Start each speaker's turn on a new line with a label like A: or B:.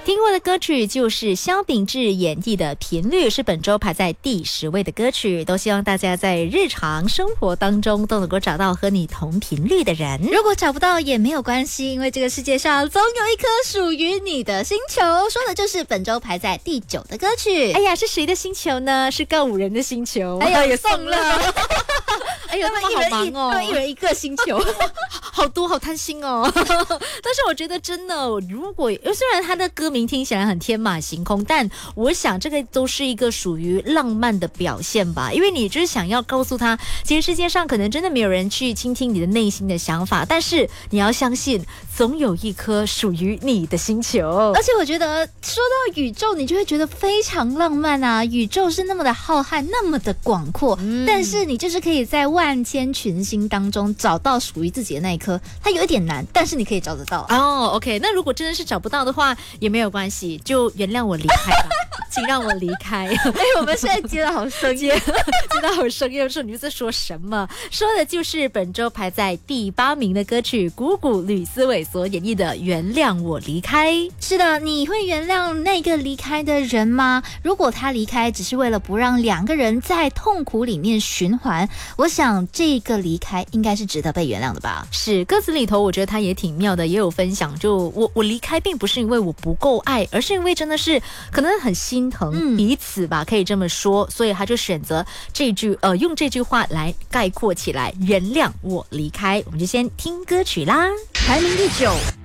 A: 听过的歌曲就是萧秉治演绎的《频率》，是本周排在第10位的歌曲。都希望大家在日常生活当中都能够找到和你同频率的人。
B: 如果找不到也没有关系，因为这个世界上总有一颗属于你的星球。说的就是本周排在第9的歌曲。
A: 哎呀，是谁的星球呢？是告五人的星球。
B: 哎呀，也送了。
A: 哎呀，他们好忙哦，
B: 一人一个星球。
A: 好多，好贪心哦。但是我觉得真的，如果虽然他的歌名听起来很天马行空，但我想这个都是一个属于浪漫的表现吧。因为你就是想要告诉他，其实世界上可能真的没有人去倾听你的内心的想法，但是你要相信，总有一颗属于你的星球。
B: 而且我觉得说到宇宙，你就会觉得非常浪漫啊！宇宙是那么的浩瀚，那么的广阔，但是你就是可以在万千群星当中找到属于自己的那一颗。它有一点难，但是你可以找得到。
A: 哦，OK， 那如果真的是找不到的话，也没有关系，就原谅我离开吧。请让我离开。
B: 哎，我们现在接得好生硬，
A: 接得好生硬，说你们在说什么？说的就是本周排在第8名的歌曲，谷谷吕思伟所演绎的《原谅我离开》。
B: 是的，你会原谅那个离开的人吗？如果他离开只是为了不让2个人在痛苦里面循环，我想这个离开应该是值得被原谅的吧。
A: 是，歌词里头我觉得他也挺妙的，也有分享，就我离开并不是因为我不够爱，而是因为真的是可能很心疼彼此吧，可以这么说，所以他就选择用这句话来概括起来，原谅我离开。我们就先听歌曲啦。
B: 排名第9。